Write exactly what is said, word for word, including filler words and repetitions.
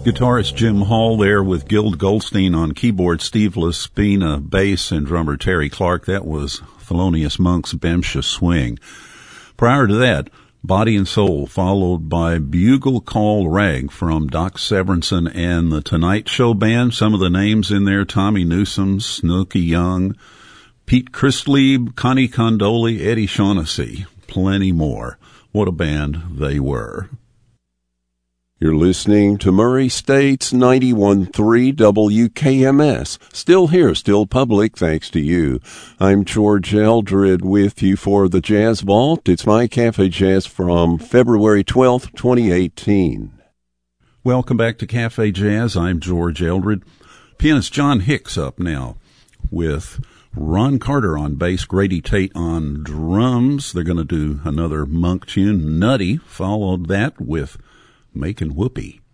Guitarist Jim Hall there with Gild Goldstein on keyboard, Steve Laspina bass, and drummer Terry Clark. That was Thelonious Monk's Bemsha Swing. Prior to that, Body and Soul, followed by Bugle Call Rag from Doc Severinsen and the Tonight Show Band. Some of the names in there: Tommy Newsom, Snooky Young, Pete Christlieb, Connie Condoli, Eddie Shaughnessy, plenty more. What a band they were. You're listening to Murray State's ninety-one point three W K M S. Still here, still public, thanks to you. I'm George Eldred with you for the Jazz Vault. It's my Cafe Jazz from February twelfth, twenty eighteen. Welcome back to Cafe Jazz. I'm George Eldred. Pianist John Hicks up now with Ron Carter on bass, Grady Tate on drums. They're going to do another Monk tune, Nutty, followed that with Makin' Whoopee.